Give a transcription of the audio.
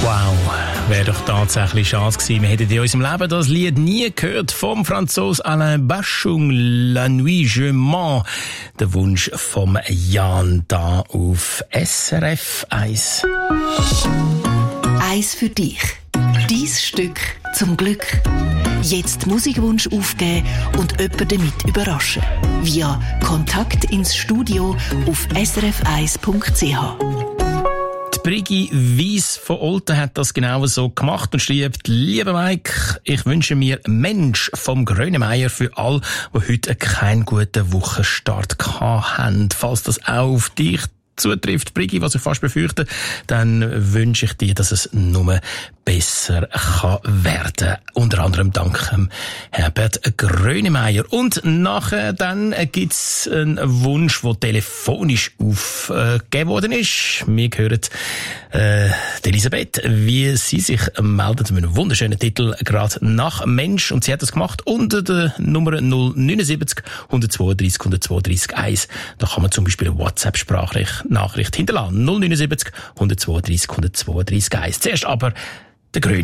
Wow, wäre doch tatsächlich schade gewesen. Wir hätten in unserem Leben das Lied nie gehört vom Franzosen Alain Bashung, La Nuit je mens. Der Wunsch vom Jan da auf SRF 1. Eins für dich. Dein Stück zum Glück. Jetzt Musikwunsch aufgeben und jemanden damit überraschen. Via Kontakt ins Studio auf srf1.ch. Brigi Weiss von Olten hat das genau so gemacht und schreibt: Lieber Mike, ich wünsche mir Mensch vom Grönemeyer für all, die heute keinen guten Wochenstart haben. Falls das auch auf dich zutrifft, Brigi, was ich fast befürchte, dann wünsche ich dir, dass es nur besser kann werden. Unter anderem dank Herbert Grönemeyer. Und nachher dann gibt's einen Wunsch, der telefonisch aufgegeben worden ist. Wir hören Elisabeth, wie sie sich meldet mit einem wunderschönen Titel, gerade nach Mensch. Und sie hat das gemacht unter der Nummer 079 132 132 1. Da kann man zum Beispiel eine WhatsApp-Sprachnachricht hinterlassen. 079 132 132 1. Zuerst aber der Grün.